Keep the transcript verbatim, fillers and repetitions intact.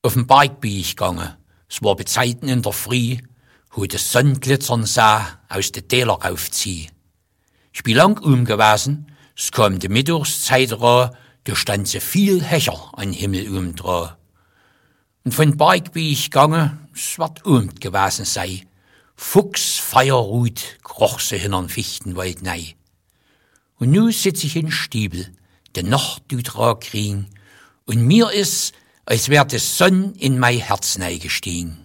Auf'm Berg bin ich gange, es war bezeiten in der Früh, wo de Sonn glitzern sah, aus de Täler raufzieh. Ich bin lang umgewesen, es kam de Mittagszeit ra, da stand so viel Hecher an Himmel umdra. Und von Berg bin ich gange, es wird umt gewesen sei, Fuchs, Feierrut, kroch se hinern Fichtenwald nei. Und nu sitz ich in Stiebel, de Nacht tut ra kriegen, und mir is, als wär de Sonn in mei Herz nei gestiegen.